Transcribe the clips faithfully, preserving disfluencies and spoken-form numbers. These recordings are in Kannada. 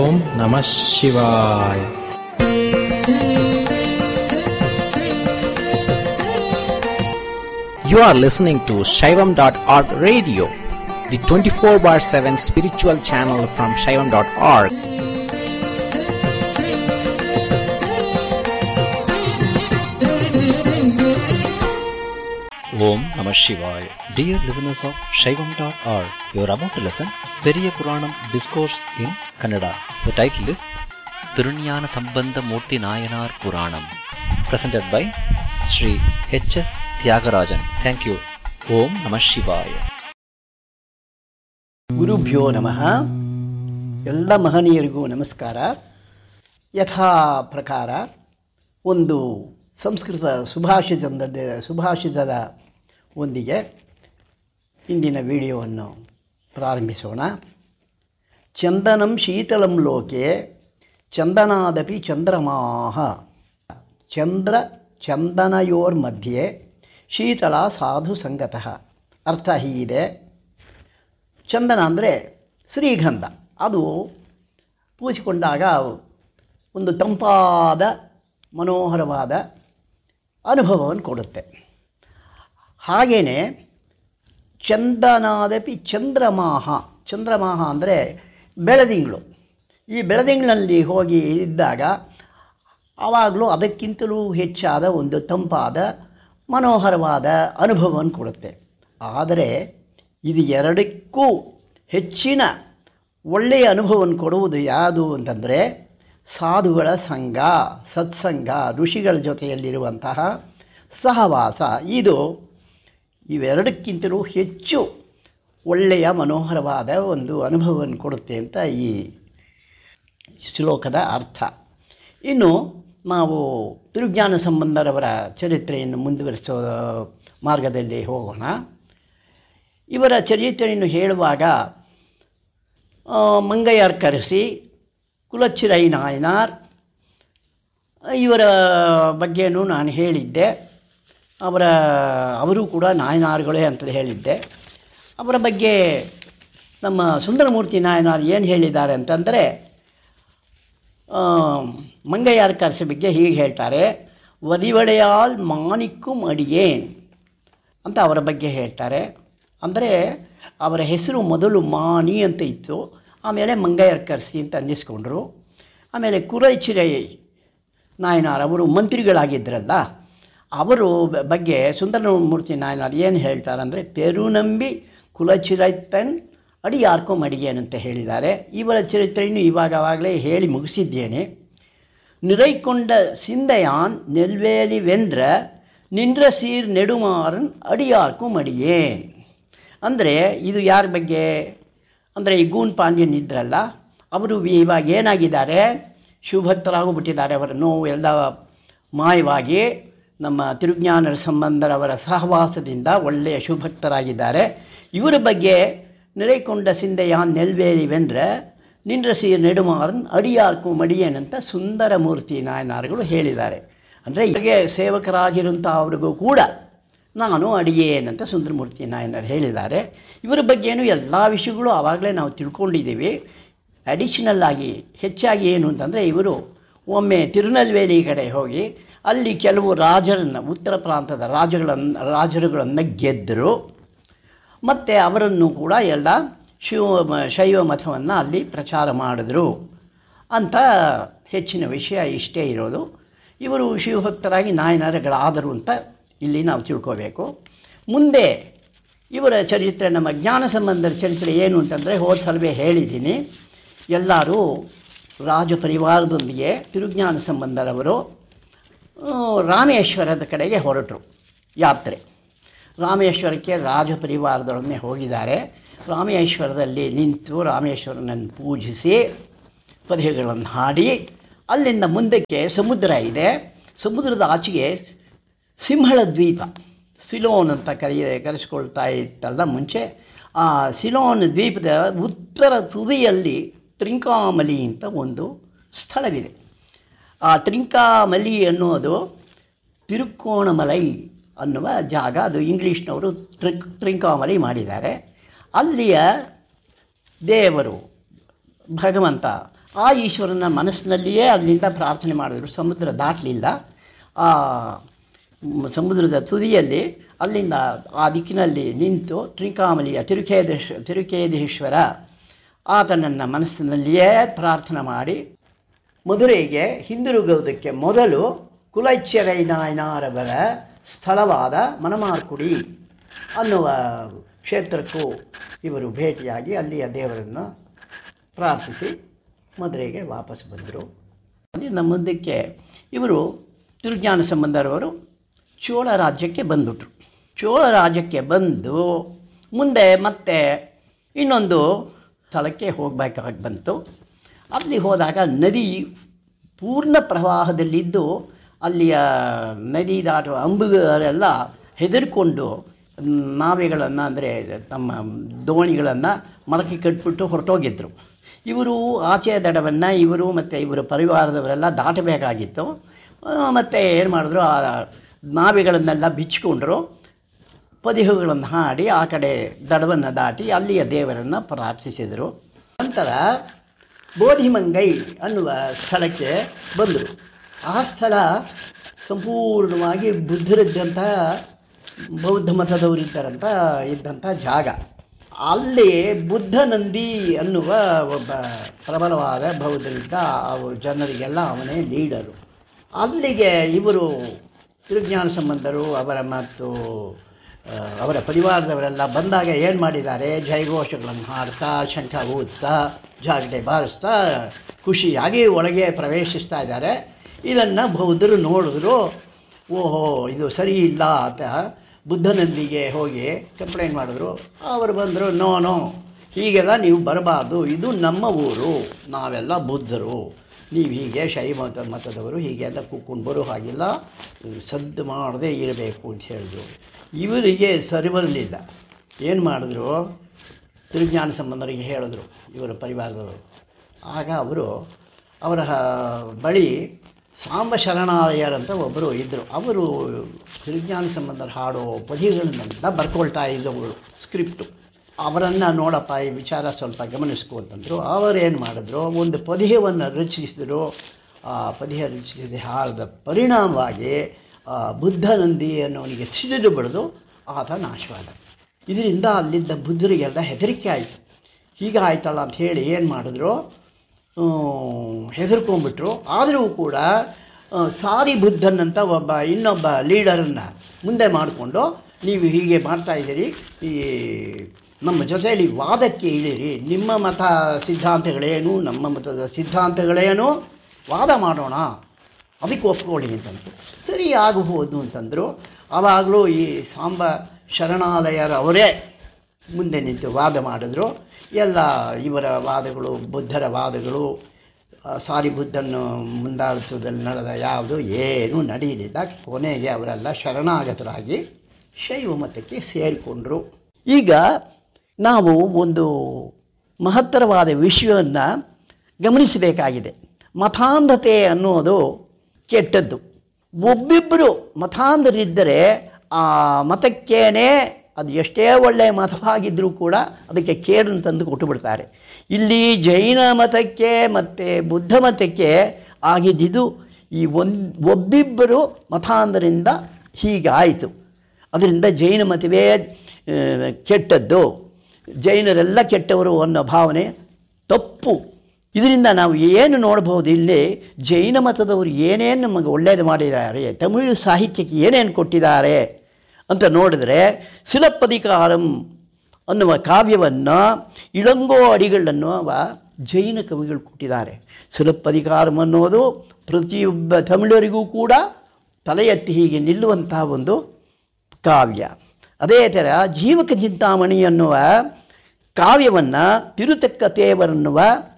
ಓಂ ನಮಃ ಶಿವಾಯ. You are listening to Shaivam dot org radio, the twenty-four bar seven spiritual channel from Shaivam dot org. Om Namah Shivaya. Dear listeners of Shaivam dot org, you are about to listen Periya Puranam Discourse in Kannada. The title is Tirunjana Sambandha Murthy Nayanar Puranam, presented by Sri H S Tyagarajan. Thank you. Om Namah Shivaya. ಗುರುಭ್ಯೋ ನಮಃ. ಎಲ್ಲ ಮಹನೀಯರಿಗೂ ನಮಸ್ಕಾರ. ಯಥಾ ಪ್ರಕಾರ ಒಂದು ಸಂಸ್ಕೃತ ಸುಭಾಷಿತದ ಸುಭಾಷಿತದ ಒಂದಿಗೆ ಇಂದಿನ ವಿಡಿಯೋವನ್ನು ಪ್ರಾರಂಭಿಸೋಣ. ಚಂದನಂ ಶೀತಲಂ ಲೋಕೆ ಚಂದನಾದಪಿ ಚಂದ್ರಮಾಹ, ಚಂದ್ರ ಚಂದನಯೋರ್ಮಧ್ಯೆ ಶೀತಲ ಸಾಧು ಸಂಗತಃ. ಅರ್ಥ ಹೀಗಿದೆ. ಚಂದನ ಅಂದರೆ ಶ್ರೀಗಂಧ, ಅದು ಪೂಸಿಕೊಂಡಾಗ ಒಂದು ತಂಪಾದ ಮನೋಹರವಾದ ಅನುಭವವನ್ನು ಕೊಡುತ್ತೆ. ಹಾಗೆಯೇ ಚಂದನಾದಪಿ ಚಂದ್ರಮಾಹ, ಚಂದ್ರಮಾಹ ಅಂದರೆ ಬೆಳದಿಂಗಳು. ಈ ಬೆಳದಿಂಗಳಲ್ಲಿ ಹೋಗಿ ಇದ್ದಾಗ ಆವಾಗಲೂ ಅದಕ್ಕಿಂತಲೂ ಹೆಚ್ಚಾದ ಒಂದು ತಂಪಾದ ಮನೋಹರವಾದ ಅನುಭವವನ್ನು ಕೊಡುತ್ತೆ. ಆದರೆ ಇದು ಎರಡಕ್ಕೂ ಹೆಚ್ಚಿನ ಒಳ್ಳೆಯ ಅನುಭವವನ್ನು ಕೊಡುವುದು ಯಾವುದು ಅಂತಂದರೆ ಸಾಧುಗಳ ಸಂಘ, ಸತ್ಸಂಗ, ಋಷಿಗಳ ಜೊತೆಯಲ್ಲಿರುವಂತಹ ಸಹವಾಸ. ಇದು ಇವೆರಡಕ್ಕಿಂತಲೂ ಹೆಚ್ಚು ಒಳ್ಳೆಯ ಮನೋಹರವಾದ ಒಂದು ಅನುಭವವನ್ನು ಕೊಡುತ್ತೆ ಅಂತ ಈ ಶ್ಲೋಕದ ಅರ್ಥ. ಇನ್ನು ನಾವು ತಿರುಜ್ಞಾನ ಸಂಬಂಧರವರ ಚರಿತ್ರೆಯನ್ನು ಮುಂದುವರಿಸೋ ಮಾರ್ಗದಲ್ಲಿ ಹೋಗೋಣ. ಇವರ ಚರಿತ್ರೆಯನ್ನು ಹೇಳುವಾಗ ಮಂಗಯ್ಯರ್ ಕರೆಸಿ ಕುಲಚ್ಚಿರೈ ನಾಯನಾರ್ ಇವರ ಬಗ್ಗೆಯೂ ನಾನು ಹೇಳಿದ್ದೆ. ಅವರ ಅವರು ಕೂಡ ನಾಯನಾರ್ಗಳೇ ಅಂತ ಹೇಳಿದ್ದೆ. ಅವರ ಬಗ್ಗೆ ನಮ್ಮ ಸುಂದರಮೂರ್ತಿ ನಾಯನಾರ್ ಏನು ಹೇಳಿದ್ದಾರೆ ಅಂತಂದರೆ, ಮಂಗಯ್ಯರ್ ಕರೆಸಿ ಬಗ್ಗೆ ಹೀಗೆ ಹೇಳ್ತಾರೆ, ವದಿವಳೆಯಾಲ್ ಮಾಣಿಕ್ಕುಂ ಅಡಿಯೇನ್ ಅಂತ ಅವರ ಬಗ್ಗೆ ಹೇಳ್ತಾರೆ. ಅಂದರೆ ಅವರ ಹೆಸರು ಮೊದಲು ಮಾಣಿ ಅಂತ ಇತ್ತು, ಆಮೇಲೆ ಮಂಗಯ್ಯರ್ ಕರ್ಸಿ ಅಂತ ಅನ್ನಿಸ್ಕೊಂಡ್ರು. ಆಮೇಲೆ ಕುಲಚ್ಚಿರೈ ನಾಯನಾರ್ ಅವರು ಮಂತ್ರಿಗಳಾಗಿದ್ದರಲ್ಲ, ಅವರು ಬಗ್ಗೆ ಸುಂದರಮೂರ್ತಿ ನಾಯನಾರ್ ಏನು ಹೇಳ್ತಾರೆ ಅಂದರೆ, ಪೆರುನಂಬಿ ಕುಲಚಿರೈತನ್ ಅಡಿಯಾರ್ಕೊ ಮಡಿಯೇನಂತ ಹೇಳಿದ್ದಾರೆ. ಇವರ ಚರಿತ್ರೆಯನ್ನು ಇವಾಗವಾಗಲೇ ಹೇಳಿ ಮುಗಿಸಿದ್ದೇನೆ. ನಿರೈಕೊಂಡ ಸಿಂದಯಾನ್ ನೆಲ್ವೇಲಿ ವೆಂದ್ರ ನಿಂದ್ರ ಸೀರ್ ನೆಡುಮಾರನ್ ಅಡಿಯಾರ್ಕೊ ಮಡಿಯೇನ್. ಅಂದರೆ ಇದು ಯಾರ ಬಗ್ಗೆ ಅಂದರೆ, ಈ ಗೂನ್ ಪಾಂಡ್ಯನ್ ಇದ್ರಲ್ಲ, ಅವರು ಇವಾಗ ಏನಾಗಿದ್ದಾರೆ, ಶಿವಭಕ್ತರಾಗಿಬಿಟ್ಟಿದ್ದಾರೆ. ಅವರ ನೋವು ಎಲ್ಲ ಮಾಯವಾಗಿ ನಮ್ಮ ತಿರುಜ್ಞಾನ ಸಂಬಂಧರವರ ಸಹವಾಸದಿಂದ ಒಳ್ಳೆಯ ಶಿವಭಕ್ತರಾಗಿದ್ದಾರೆ. ಇವರ ಬಗ್ಗೆ ನೆಲೆಕೊಂಡ ಸಿಂಧೆಯಾನ್ ನೆಲ್ವೇಲಿ ವೆಂದ್ರೆ ನಿಂದ್ರಸೀರ್ ನೆಡುಮಾರನ್ ಅಡಿಯಾರ್ಕು ಮಡಿಯೇನಂತ ಸುಂದರಮೂರ್ತಿ ನಾಯನಾರ್ಗಳು ಹೇಳಿದ್ದಾರೆ. ಅಂದರೆ ಇವರಿಗೆ ಸೇವಕರಾಗಿರುವಂಥ ಅವ್ರಿಗೂ ಕೂಡ ನಾನು ಅಡಿಯೇನಂತ ಸುಂದರಮೂರ್ತಿ ನಾಯನರು ಹೇಳಿದ್ದಾರೆ. ಇವರ ಬಗ್ಗೆಯೂ ಎಲ್ಲ ವಿಷಯಗಳು ಆವಾಗಲೇ ನಾವು ತಿಳ್ಕೊಂಡಿದ್ದೀವಿ. ಅಡಿಷನಲ್ ಆಗಿ ಹೆಚ್ಚಾಗಿ ಏನು ಅಂತಂದರೆ, ಇವರು ಒಮ್ಮೆ ತಿರುನಲ್ವೇಲಿ ಕಡೆ ಹೋಗಿ ಅಲ್ಲಿ ಕೆಲವು ರಾಜರನ್ನು, ಉತ್ತರ ಪ್ರಾಂತದ ರಾಜಗಳನ್ನು ರಾಜರುಗಳನ್ನು ಗೆದ್ದರು. ಮತ್ತು ಅವರನ್ನು ಕೂಡ ಎಲ್ಲ ಶಿವ ಶೈವ ಮತವನ್ನು ಅಲ್ಲಿ ಪ್ರಚಾರ ಮಾಡಿದ್ರು ಅಂತ ಹೆಚ್ಚಿನ ವಿಷಯ ಇಷ್ಟೇ ಇರೋದು. ಇವರು ಶಿವಭಕ್ತರಾಗಿ ನಾಯನರುಗಳಾದರು ಅಂತ ಇಲ್ಲಿ ನಾವು ತಿಳ್ಕೋಬೇಕು. ಮುಂದೆ ಇವರ ಚರಿತ್ರೆ, ನಮ್ಮ ಜ್ಞಾನ ಸಂಬಂಧದ ಚರಿತ್ರೆ ಏನು ಅಂತಂದರೆ, ಹೋದ ಸಲವೇ ಹೇಳಿದ್ದೀನಿ. ಎಲ್ಲರೂ ರಾಜ ಪರಿವಾರದೊಂದಿಗೆ ತಿರುಜ್ಞಾನ ಸಂಬಂಧರವರು ರಾಮೇಶ್ವರದ ಕಡೆಗೆ ಹೊರಟರು ಯಾತ್ರೆ. ರಾಮೇಶ್ವರಕ್ಕೆ ರಾಜ ಪರಿವಾರದೊಡನೆ ಹೋಗಿದ್ದಾರೆ. ರಾಮೇಶ್ವರದಲ್ಲಿ ನಿಂತು ರಾಮೇಶ್ವರನನ್ನು ಪೂಜಿಸಿ ಪದ್ಯಗಳನ್ನು ಹಾಡಿ ಅಲ್ಲಿಂದ ಮುಂದಕ್ಕೆ ಸಮುದ್ರ ಇದೆ. ಸಮುದ್ರದ ಆಚೆಗೆ ಸಿಂಹಳ ದ್ವೀಪ, ಸಿಲೋನ್ ಅಂತ ಕರೆಯ ಕರೆಸ್ಕೊಳ್ತಾ ಇತ್ತಲ್ಲ ಮುಂಚೆ, ಆ ಸಿಲೋನ್ ದ್ವೀಪದ ಉತ್ತರ ತುದಿಯಲ್ಲಿ ಟ್ರಿಂಕಾಮಲಿ ಅಂತ ಒಂದು ಸ್ಥಳವಿದೆ. ಆ ಟ್ರಿಂಕಾಮಲಿ ಅನ್ನೋದು ತಿರುಕೋಣಮಲೈ ಅನ್ನುವ ಜಾಗ. ಅದು ಇಂಗ್ಲೀಷ್ನವರು ಟ್ರಿಕ್ ಟ್ರಿಂಕಾಮಲಿ ಮಾಡಿದ್ದಾರೆ. ಅಲ್ಲಿಯ ದೇವರು ಭಗವಂತ ಆ ಈಶ್ವರನ ಮನಸ್ಸಿನಲ್ಲಿಯೇ ಅಲ್ಲಿಂದ ಪ್ರಾರ್ಥನೆ ಮಾಡಿದ್ರು. ಸಮುದ್ರ ದಾಟಲಿಲ್ಲ. ಆ ಸಮುದ್ರದ ತುದಿಯಲ್ಲಿ ಅಲ್ಲಿಂದ ಆ ದಿಕ್ಕಿನಲ್ಲಿ ನಿಂತು ತ್ರಿಕಾಮಲಿಯ ತಿರುಕೇದೇಶ್ ತಿರುಕೇದೇಶ್ವರ ಆತನನ್ನು ಮನಸ್ಸಿನಲ್ಲಿಯೇ ಪ್ರಾರ್ಥನೆ ಮಾಡಿ ಮಧುರೆಗೆ ಹಿಂದಿರುಗುವುದಕ್ಕೆ ಮೊದಲು ಕುಲಚ್ಚೆರೈ ನಾಯನಾರವರ ಸ್ಥಳವಾದ ಮನಮಾರ್ಕುಡಿ ಅನ್ನುವ ಕ್ಷೇತ್ರಕ್ಕೂ ಇವರು ಭೇಟಿಯಾಗಿ ಅಲ್ಲಿಯ ದೇವರನ್ನು ಪ್ರಾರ್ಥಿಸಿ ಮಧುರೆಗೆ ವಾಪಸ್ ಬಂದರು. ಅಲ್ಲಿಂದ ಮುಂದಕ್ಕೆ ಇವರು ತಿರುಜ್ಞಾನ ಸಂಬಂಧರವರು ಚೋಳ ರಾಜ್ಯಕ್ಕೆ ಬಂದುಬಿಟ್ರು. ಚೋಳ ರಾಜ್ಯಕ್ಕೆ ಬಂದು ಮುಂದೆ ಮತ್ತೆ ಇನ್ನೊಂದು ಸ್ಥಳಕ್ಕೆ ಹೋಗಬೇಕಾಗಿ ಬಂತು. ಅಲ್ಲಿ ಹೋದಾಗ ನದಿ ಪೂರ್ಣ ಪ್ರವಾಹದಲ್ಲಿದ್ದು ಅಲ್ಲಿಯ ನದಿ ದಾಟುವ ಅಂಬುಗರೆಲ್ಲ ಹೆದರ್ಕೊಂಡು ನಾವೆಗಳನ್ನು ಅಂದರೆ ತಮ್ಮ ದೋಣಿಗಳನ್ನು ಮರಕ್ಕೆ ಕಟ್ಬಿಟ್ಟು ಹೊರಟೋಗಿದ್ರು. ಇವರು ಆಚೆಯ ದಡವನ್ನು ಇವರು ಮತ್ತು ಇವರ ಪರಿವಾರದವರೆಲ್ಲ ದಾಟಬೇಕಾಗಿತ್ತು. ಮತ್ತು ಏನು ಮಾಡಿದ್ರು, ಆ ನಾವೆಗಳನ್ನೆಲ್ಲ ಬಿಚ್ಚಿಕೊಂಡ್ರು, ಪದಿಹುಗಳನ್ನು ಹಾಡಿ ಆ ಕಡೆ ದಡವನ್ನು ದಾಟಿ ಅಲ್ಲಿಯ ದೇವರನ್ನು ಪ್ರಾರ್ಥಿಸಿದರು. ನಂತರ ಬೋಧಿಮಂಗೈ ಅನ್ನುವ ಸ್ಥಳಕ್ಕೆ ಬಂದರು. ಆ ಸ್ಥಳ ಸಂಪೂರ್ಣವಾಗಿ ಬುದ್ಧರಿದ್ದಂಥ ಬೌದ್ಧ ಮತದವರಿದ್ದರಂಥ ಇದ್ದಂಥ ಜಾಗ. ಅಲ್ಲಿ ಬುದ್ಧನಂದಿ ಅನ್ನುವ ಒಬ್ಬ ಪ್ರಬಲವಾದ ಬೌದ್ಧರಿದ್ದ. ಅವರು ಜನರಿಗೆಲ್ಲ ಅವನೇ ಲೀಡರು. ಅಲ್ಲಿಗೆ ಇವರು ತಿರುಜ್ಞಾನ ಸಂಬಂಧರು ಅವರ ಮತ್ತು ಅವರ ಪರಿವಾರದವರೆಲ್ಲ ಬಂದಾಗ ಏನು ಮಾಡಿದ್ದಾರೆ, ಜಯಘೋಷಗಳನ್ನು ಹಾಡ್ತಾ ಶಂಖ ಊದ್ತಾ ಜಾಗಟೆ ಬಾರಿಸ್ತಾ ಖುಷಿಯಾಗಿ ಒಳಗೆ ಪ್ರವೇಶಿಸ್ತಾ ಇದ್ದಾರೆ. ಇದನ್ನು ಬೌದ್ಧರು ನೋಡಿದ್ರು. ಓಹೋ, ಇದು ಸರಿ ಇಲ್ಲ ಅಂತ ಬುದ್ಧನಂದಿಗೆ ಹೋಗಿ ಕಂಪ್ಲೇಂಟ್ ಮಾಡಿದ್ರು. ಅವರು ಬಂದರು, ನೋ ನೋ ಹೀಗೆಲ್ಲ ನೀವು ಬರಬಾರ್ದು, ಇದು ನಮ್ಮ ಊರು, ನಾವೆಲ್ಲ ಬುದ್ಧರು, ನೀವು ಹೀಗೆ ಶೈವ ಮತ ಮತದವರು ಹೀಗೆಲ್ಲ ಕೂತ್ಕೊಂಡು ಬರೋ ಹಾಗಿಲ್ಲ, ಸದ್ದು ಮಾಡದೆ ಇರಬೇಕು ಅಂತ ಹೇಳಿದ್ರು. ಇವರಿಗೆ ಸರಿ ಬರಲಿಲ್ಲ. ಏನು ಮಾಡಿದ್ರು, ತಿರುಜ್ಞಾನ ಸಂಬಂಧರಿಗೆ ಹೇಳಿದ್ರು ಇವರ ಪರಿವಾರದವರು. ಆಗ ಅವರು ಅವರ ಬಳಿ ಸಾಂಬ ಶರಣಾಲಯರಂತ ಒಬ್ಬರು ಇದ್ದರು. ಅವರು ತಿರುಜ್ಞಾನ ಸಂಬಂಧರು ಹಾಡೋ ಪದ್ಯಗಳನ್ನೆಲ್ಲ ಬರ್ಕೊಳ್ತಾ ಇದ್ದವರು ಸ್ಕ್ರಿಪ್ಟು. ಅವರನ್ನು ನೋಡಪ್ಪ ಈ ವಿಚಾರ ಸ್ವಲ್ಪ ಗಮನಿಸ್ಕೊ ಅಂತಂದರು. ಅವರೇನು ಮಾಡಿದ್ರು, ಒಂದು ಪದ್ಯವನ್ನು ರಚಿಸಿದರು. ಆ ಪದ್ಯ ರಚಿಸಿದ ಹಾಡಿದ ಪರಿಣಾಮವಾಗಿ ಬುದ್ಧನಂದಿ ಅನ್ನೋನಿಗೆ ಸಿಡಿದು ಬಿಡಿದು ಆತ ನಾಶವಾದ. ಇದರಿಂದ ಅಲ್ಲಿದ್ದ ಬುದ್ಧರಿಗೆಲ್ಲ ಹೆದರಿಕೆ ಆಯಿತು. ಹೀಗೆ ಆಯ್ತಲ್ಲ ಅಂತ ಹೇಳಿ ಏನು ಮಾಡಿದ್ರು, ಹೆದರ್ಕೊಂಡ್ಬಿಟ್ರು. ಆದರೂ ಕೂಡ ಸಾರಿ ಬುದ್ಧನ್ ಅಂತ ಒಬ್ಬ ಇನ್ನೊಬ್ಬ ಲೀಡರನ್ನು ಮುಂದೆ ಮಾಡಿಕೊಂಡು, ನೀವು ಹೀಗೆ ಮಾಡ್ತಾಯಿದ್ದೀರಿ, ಈ ನಮ್ಮ ಜೊತೆಯಲ್ಲಿ ವಾದಕ್ಕೆ ಇಳಿರಿ, ನಿಮ್ಮ ಮತ ಸಿದ್ಧಾಂತಗಳೇನು ನಮ್ಮ ಮತದ ಸಿದ್ಧಾಂತಗಳೇನು ವಾದ ಮಾಡೋಣ, ಅದಕ್ಕೆ ಒಪ್ಕೊಳ್ಳಿ ಅಂತಂದರು. ಸರಿ ಆಗಬಹುದು ಅಂತಂದರು. ಆವಾಗಲೂ ಈ ಸಾಂಬ ಶರಣಾಲಯರವರೇ ಮುಂದೆ ನಿಂತು ವಾದ ಮಾಡಿದ್ರು. ಎಲ್ಲ ಇವರ ವಾದಗಳು, ಬುದ್ಧರ ವಾದಗಳು, ಸಾರಿ ಬುದ್ಧನ್ನು ಮುಂದಾಡಿಸೋದಲ್ಲಿ ನಡೆದ ಯಾವುದು ಏನೂ ನಡೆಯಲಿಲ್ಲ. ಕೊನೆಗೆ ಅವರೆಲ್ಲ ಶರಣಾಗತರಾಗಿ ಶೈವ ಮತಕ್ಕೆ ಸೇರಿಕೊಂಡ್ರು. ಈಗ ನಾವು ಒಂದು ಮಹತ್ತರವಾದ ವಿಷಯವನ್ನು ಗಮನಿಸಬೇಕಾಗಿದೆ. ಮತಾಂಧತೆ ಅನ್ನೋದು ಕೆಟ್ಟದ್ದು. ಒಬ್ಬಿಬ್ಬರು ಮತಾಂಧರಿದ್ದರೆ ಆ ಮತಕ್ಕೇನೆ ಅದು ಎಷ್ಟೇ ಒಳ್ಳೆಯ ಮತವಾಗಿದ್ದರೂ ಕೂಡ ಅದಕ್ಕೆ ಕೇಡನ್ನು ತಂದು ಕೊಟ್ಟು ಬಿಡ್ತಾರೆ. ಇಲ್ಲಿ ಜೈನ ಮತಕ್ಕೆ ಮತ್ತು ಬುದ್ಧ ಮತಕ್ಕೆ ಆಗಿದ್ದಿದ್ದು ಈ ಒಂದು ಒಬ್ಬಿಬ್ಬರು ಮತಾಂಧರಿಂದ ಹೀಗಾಯಿತು. ಅದರಿಂದ ಜೈನ ಮತವೇ ಕೆಟ್ಟದ್ದು, ಜೈನರೆಲ್ಲ ಕೆಟ್ಟವರು ಅನ್ನೋ ಭಾವನೆ ತಪ್ಪು. ಇದರಿಂದ ನಾವು ಏನು ನೋಡ್ಬೋದು, ಇಲ್ಲಿ ಜೈನ ಮತದವರು ಏನೇನು ನಮಗೆ ಒಳ್ಳೆಯದು ಮಾಡಿದ್ದಾರೆ, ತಮಿಳು ಸಾಹಿತ್ಯಕ್ಕೆ ಏನೇನು ಕೊಟ್ಟಿದ್ದಾರೆ ಅಂತ ನೋಡಿದ್ರೆ, ಸಿಲಪ್ಪದಿಕಾರಂ ಅನ್ನುವ ಕಾವ್ಯವನ್ನು ಇಳಂಗೋ ಅಡಿಗಳನ್ನುವ ಜೈನ ಕವಿಗಳು ಕೊಟ್ಟಿದ್ದಾರೆ. ಸಿಲಪ್ಪದಿಕಾರಂ ಅನ್ನೋದು ಪ್ರತಿಯೊಬ್ಬ ತಮಿಳರಿಗೂ ಕೂಡ ತಲೆ ಎತ್ತಿ ಹೀಗೆ ನಿಲ್ಲುವಂತಹ ಒಂದು ಕಾವ್ಯ. ಅದೇ ಥರ ಜೀವಕ ಚಿಂತಾಮಣಿ ಅನ್ನುವ ಕಾವ್ಯವನ್ನು ತಿರುತಕ್ಕ ತೇವರನ್ನುವ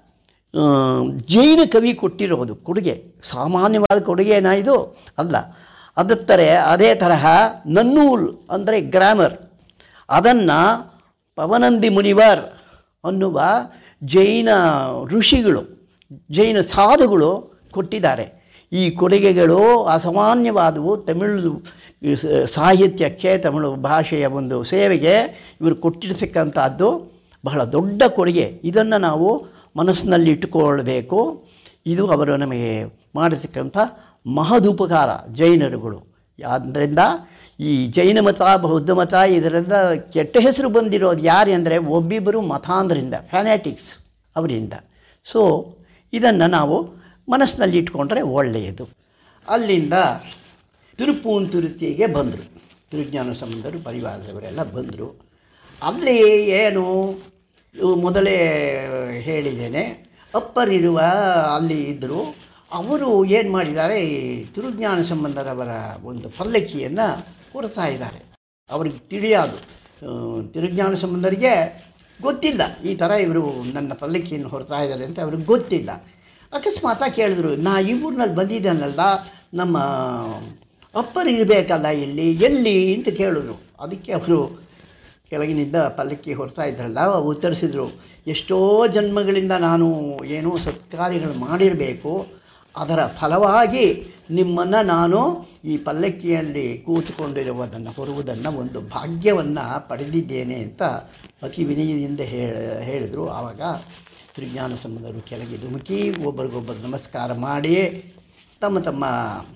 ಜೈನ ಕವಿ ಕೊಟ್ಟಿರೋದು ಕೊಡುಗೆ. ಸಾಮಾನ್ಯವಾದ ಕೊಡುಗೆನ ಇದು ಅಲ್ಲ. ಅದತ್ತರೆ ಅದೇ ತರಹ ನನ್ನೂಲ್ ಅಂದರೆ ಗ್ರಾಮರ್, ಅದನ್ನು ಪವನಂದಿ ಮುನಿವರ್ ಅನ್ನುವ ಜೈನ ಋಷಿಗಳು, ಜೈನ ಸಾಧುಗಳು ಕೊಟ್ಟಿದ್ದಾರೆ. ಈ ಕೊಡುಗೆಗಳು ಅಸಾಮಾನ್ಯವಾದವು. ತಮಿಳು ಸಾಹಿತ್ಯಕ್ಕೆ, ತಮಿಳು ಭಾಷೆಯ ಒಂದು ಸೇವೆಗೆ ಇವರು ಕೊಟ್ಟಿರ್ತಕ್ಕಂಥದ್ದು ಬಹಳ ದೊಡ್ಡ ಕೊಡುಗೆ. ಇದನ್ನು ನಾವು ಮನಸ್ಸಿನಲ್ಲಿ ಇಟ್ಟುಕೊಳ್ಬೇಕು. ಇದು ಅವರು ನಮಗೆ ಮಾಡತಕ್ಕಂಥ ಮಹದುಪಕಾರ ಜೈನರುಗಳು. ಆದ್ದರಿಂದ ಈ ಜೈನ ಮತ ಬೌದ್ಧ ಮತ ಇದರಿಂದ ಕೆಟ್ಟ ಹೆಸರು ಬಂದಿರೋದು ಯಾರು ಅಂದರೆ ಒಬ್ಬಿಬ್ಬರು ಮತಾಂಧರಿಂದ, ಫ್ಯಾನಾಟಿಕ್ಸ್ ಅವರಿಂದ. ಸೊ ಇದನ್ನು ನಾವು ಮನಸ್ಸಿನಲ್ಲಿ ಇಟ್ಕೊಂಡ್ರೆ ಒಳ್ಳೆಯದು. ಅಲ್ಲಿಂದ ತಿರುಪೂಂತುರುತಿಗೆ ಬಂದರು. ತಿರುಜ್ಞಾನ ಸಂಬಂಧರು ಪರಿವಾರದವರೆಲ್ಲ ಬಂದರು. ಅಲ್ಲಿ ಏನು ಮೊದಲೇ ಹೇಳಿದ್ದೇನೆ, ಅಪ್ಪರಿರುವ ಅಲ್ಲಿ ಇದ್ದರು. ಅವರು ಏನು ಮಾಡಿದ್ದಾರೆ, ಈ ತಿರುಜ್ಞಾನ ಸಂಬಂಧರವರ ಒಂದು ಪಲ್ಲಕ್ಕಿಯನ್ನು ಹೊರತಾ ಇದ್ದಾರೆ. ಅವ್ರಿಗೆ ತಿಳಿಯೋದು, ತಿರುಜ್ಞಾನ ಸಂಬಂಧರಿಗೆ ಗೊತ್ತಿಲ್ಲ ಈ ಥರ ಇವರು ನನ್ನ ಪಲ್ಲಕ್ಕಿಯನ್ನು ಹೊರತಾ ಇದ್ದಾರೆ ಅಂತ ಅವ್ರಿಗೆ ಗೊತ್ತಿಲ್ಲ. ಅಕಸ್ಮಾತಾಗಿ ಕೇಳಿದ್ರು, ನಾ ಈ ಊರಿನಲ್ಲಿ ಬಂದಿದ್ದಾನಲ್ಲ, ನಮ್ಮ ಅಪ್ಪರು ಇರಬೇಕಲ್ಲ ಇಲ್ಲಿ, ಎಲ್ಲಿ ಅಂತ ಕೇಳಿದ್ರು. ಅದಕ್ಕೆ ಅವರು ಕೆಳಗಿನಿಂದ ಪಲ್ಲಕ್ಕಿ ಹೊರತಾ ಇದ್ರಲ್ಲ, ಉತ್ತರಿಸಿದರು, ಎಷ್ಟೋ ಜನ್ಮಗಳಿಂದ ನಾನು ಏನೋ ಸತ್ಕಾರ್ಯಗಳು ಮಾಡಿರಬೇಕು, ಅದರ ಫಲವಾಗಿ ನಿಮ್ಮನ್ನು ನಾನು ಈ ಪಲ್ಲಕ್ಕಿಯಲ್ಲಿ ಕೂತುಕೊಂಡಿರುವುದನ್ನು ಹೊರುವುದನ್ನು ಒಂದು ಭಾಗ್ಯವನ್ನು ಪಡೆದಿದ್ದೇನೆ ಅಂತ ಅತಿ ವಿನಯದಿಂದ ಹೇಳಿದರು. ಆವಾಗ ತಿರುಜ್ಞಾನ ಸಂಬಂಧರು ಕೆಳಗೆ ಧುಮುಕಿ ಒಬ್ಬರಿಗೊಬ್ಬರು ನಮಸ್ಕಾರ ಮಾಡಿ ತಮ್ಮ ತಮ್ಮ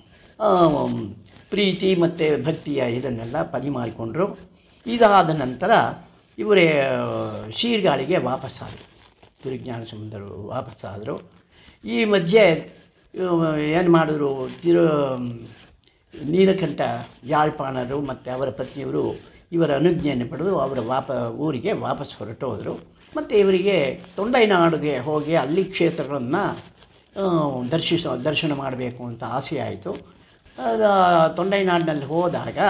ಪ್ರೀತಿ ಮತ್ತು ಭಕ್ತಿಯ ಇದನ್ನೆಲ್ಲ ಪರಿಮಾರಿಕೊಂಡ್ರು. ಇದಾದ ನಂತರ ಇವರೇ ಶೀರ್ಗಾಳಿಗೆ ವಾಪಸ್ಸಾದರು. ತಿರುಜ್ಞಾನ ಸಂಬಂಧರು ವಾಪಸ್ಸಾದರು. ಈ ಮಧ್ಯೆ ಏನು ಮಾಡಿದ್ರು, ತಿರು ನೀಲಕಂಠ ಯಾಳ್ಪಾಣರು ಮತ್ತು ಅವರ ಪತ್ನಿಯವರು ಇವರ ಅನುಜ್ಞೆಯನ್ನು ಪಡೆದು ಅವರ ವಾಪ ಊರಿಗೆ ವಾಪಸ್ ಹೊರಟೋದರು. ಮತ್ತು ಇವರಿಗೆ ತೊಂಡೈನಾಡಿಗೆ ಹೋಗಿ ಅಲ್ಲಿ ಕ್ಷೇತ್ರಗಳನ್ನು ದರ್ಶಿಸೋ ದರ್ಶನ ಮಾಡಬೇಕು ಅಂತ ಆಸೆ ಆಯಿತು. ತೊಂಡೈನಾಡಿನಲ್ಲಿ ಹೋದಾಗ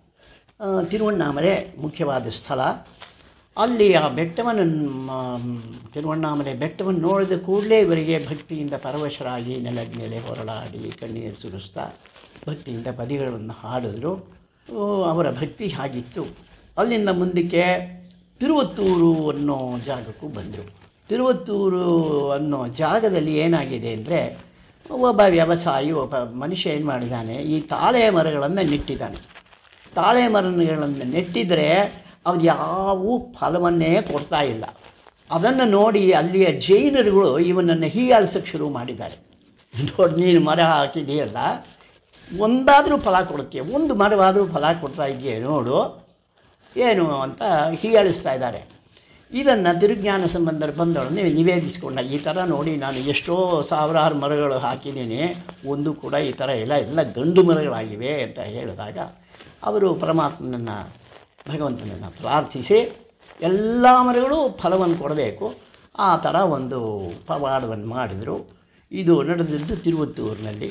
ತಿರುವಣ್ಣಾಮಲೆ ಮುಖ್ಯವಾದ ಸ್ಥಳ. ಅಲ್ಲಿ ಆ ಬೆಟ್ಟವನ್ನು, ತಿರುವಣ್ಣಾಮಲೆ ಬೆಟ್ಟವನ್ನು ನೋಡಿದ ಕೂಡಲೇ ಇವರಿಗೆ ಭಕ್ತಿಯಿಂದ ಪರವಶರಾಗಿ ನೆಲದ ಮೇಲೆ ಹೊರಳಾಡಿ ಕಣ್ಣೀರು ಸುರಿಸ್ತಾ ಭಕ್ತಿಯಿಂದ ಪದಿಗಳನ್ನು ಹಾಡಿದ್ರು. ಅವರ ಭಕ್ತಿ ಹಾಗಿತ್ತು. ಅಲ್ಲಿಂದ ಮುಂದಕ್ಕೆ ತಿರುವತ್ತೂರು ಅನ್ನೋ ಜಾಗಕ್ಕೂ ಬಂದರು. ತಿರುವತ್ತೂರು ಅನ್ನೋ ಜಾಗದಲ್ಲಿ ಏನಾಗಿದೆ ಅಂದರೆ, ಒಬ್ಬ ವ್ಯವಸಾಯಿ, ಒಬ್ಬ ಮನುಷ್ಯ ಏನು ಮಾಡಿದ್ದಾನೆ, ಈ ತಾಳೆ ಮರಗಳನ್ನು ನೆಟ್ಟಿದ್ದಾನೆ. ತಾಳೆ ಮರಗಳನ್ನು ನೆಟ್ಟಿದರೆ ಅದು ಯಾವ ಫಲವನ್ನೇ ಕೊಡ್ತಾ ಇಲ್ಲ. ಅದನ್ನು ನೋಡಿ ಅಲ್ಲಿಯ ಜೈನರುಗಳು ಇವನನ್ನು ಹೀಯಾಳಿಸೋಕ್ಕೆ ಶುರು ಮಾಡಿದ್ದಾರೆ. ನೋಡಿ, ನೀನು ಮರ ಹಾಕಿದೆಯಲ್ಲ, ಒಂದಾದರೂ ಫಲ ಕೊಡುತ್ತೆ, ಒಂದು ಮರವಾದರೂ ಫಲ ಕೊಡ್ತಾ ಇದೆಯೇ ನೋಡು ಏನು ಅಂತ ಹೀಯಾಳಿಸ್ತಾ ಇದ್ದಾರೆ. ಇದನ್ನು ತಿರುಜ್ಞಾನ ಸಂಬಂಧರು ಬಂದವರನ್ನೇ ನಿವೇದಿಸಿಕೊಂಡ. ಈ ಥರ ನೋಡಿ, ನಾನು ಎಷ್ಟೋ ಸಾವಿರಾರು ಮರಗಳು ಹಾಕಿದ್ದೀನಿ, ಒಂದು ಕೂಡ ಈ ಥರ ಇಲ್ಲ, ಎಲ್ಲ ಗಂಡು ಮರಗಳಾಗಿವೆ ಅಂತ ಹೇಳಿದಾಗ ಅವರು ಪರಮಾತ್ಮನನ್ನು, ಭಗವಂತನನ್ನು ಪ್ರಾರ್ಥಿಸಿ ಎಲ್ಲ ಮರಗಳು ಫಲವನ್ನು ಕೊಡಬೇಕು, ಆ ಥರ ಒಂದು ಪವಾಡವನ್ನು ಮಾಡಿದರು. ಇದು ನಡೆದಿದ್ದು ತಿರುವತ್ತೂರಿನಲ್ಲಿ.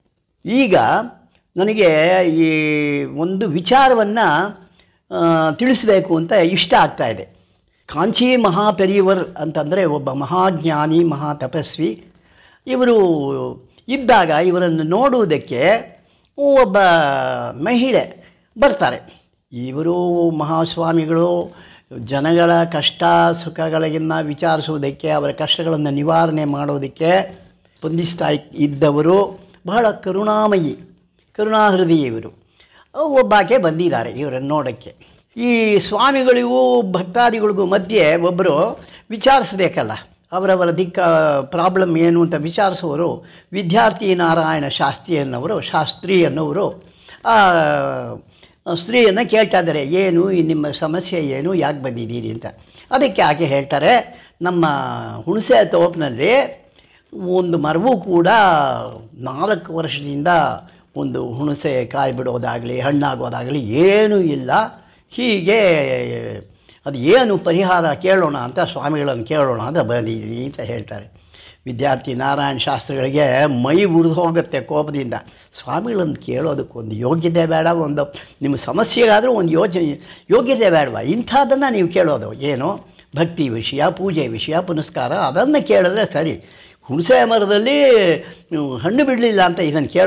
ಈಗ ನನಗೆ ಈ ಒಂದು ವಿಚಾರವನ್ನು ತಿಳಿಸಬೇಕು ಅಂತ ಇಷ್ಟ ಆಗ್ತಾಯಿದೆ. ಕಾಂಚಿ ಮಹಾಪೆರಿಯವರ್ ಅಂತಂದರೆ ಒಬ್ಬ ಮಹಾಜ್ಞಾನಿ, ಮಹಾ ತಪಸ್ವಿ. ಇವರು ಇದ್ದಾಗ ಇವರನ್ನು ನೋಡುವುದಕ್ಕೆ ಒಬ್ಬ ಮಹಿಳೆ ಬರ್ತಾರೆ. ಇವರು ಮಹಾಸ್ವಾಮಿಗಳು ಜನಗಳ ಕಷ್ಟ ಸುಖಗಳಿಗಿನ್ನ ವಿಚಾರಿಸುವುದಕ್ಕೆ, ಅವರ ಕಷ್ಟಗಳನ್ನು ನಿವಾರಣೆ ಮಾಡೋದಕ್ಕೆ ಸ್ಪಂದಿಸ್ತಾ ಇದ್ದವರು. ಬಹಳ ಕರುಣಾಮಯಿ, ಕರುಣಾಹೃದಯ ಇವರು. ಒಬ್ಬಾಕೆ ಬಂದಿದ್ದಾರೆ ಇವರನ್ನು ನೋಡೋಕ್ಕೆ. ಈ ಸ್ವಾಮಿಗಳಿಗೂ ಭಕ್ತಾದಿಗಳಿಗೂ ಮಧ್ಯೆ ಒಬ್ಬರು ವಿಚಾರಿಸಬೇಕಲ್ಲ, ಅವರವರ ದಿಕ್ಕ ಪ್ರಾಬ್ಲಮ್ ಏನು ಅಂತ ವಿಚಾರಿಸುವವರು ವಿದ್ಯಾರ್ಥಿ ನಾರಾಯಣ ಶಾಸ್ತ್ರಿ ಅನ್ನೋರು ಶಾಸ್ತ್ರಿ ಅನ್ನೋರು ಸ್ತ್ರೀಯನ್ನು ಕೇಳ್ತಾ ಇದ್ದಾರೆ, ಏನು ನಿಮ್ಮ ಸಮಸ್ಯೆ ಏನು, ಯಾಕೆ ಬಂದಿದ್ದೀರಿ ಅಂತ. ಅದಕ್ಕೆ ಆಕೆ ಹೇಳ್ತಾರೆ, ನಮ್ಮ ಹುಣಸೆ ತೋಪಿನಲ್ಲಿ ಒಂದು ಮರವೂ ಕೂಡ ನಾಲ್ಕು ವರ್ಷದಿಂದ ಒಂದು ಹುಣಸೆ ಕಾಯಿ ಬಿಡೋದಾಗಲಿ ಹಣ್ಣಾಗೋದಾಗಲಿ ಏನೂ ಇಲ್ಲ. ಹೀಗೆ ಅದು ಏನು ಪರಿಹಾರ ಕೇಳೋಣ ಅಂತ ಸ್ವಾಮಿಗಳನ್ನು ಕೇಳೋಣ ಅಂತ ಬಂದಿದ್ದೀನಿ ಅಂತ ಹೇಳ್ತಾರೆ. ವಿದ್ಯಾರ್ಥಿ ನಾರಾಯಣ ಶಾಸ್ತ್ರಿಗಳಿಗೆ ಮೈ ಉರಿದು ಹೋಗುತ್ತೆ ಕೋಪದಿಂದ. ಸ್ವಾಮಿಗಳನ್ನು ಕೇಳೋದಕ್ಕೊಂದು ಯೋಗ್ಯತೆ ಬೇಡ, ಒಂದು ನಿಮ್ಮ ಸಮಸ್ಯೆಗಾದರೂ ಒಂದು ಯೋಚನೆ ಯೋಗ್ಯತೆ ಬೇಡವಾ, ಇಂಥದ್ದನ್ನು ನೀವು ಕೇಳೋದು ಏನು, ಭಕ್ತಿ ವಿಷಯ, ಪೂಜೆ ವಿಷಯ, ಪುನಸ್ಕಾರ ಅದನ್ನು ಕೇಳಿದ್ರೆ ಸರಿ. ಹುಣಸೆ ಮರದಲ್ಲಿ ಹಣ್ಣು ಬಿಡಲಿಲ್ಲ ಅಂತ ಇದನ್ನು ಕೇಳ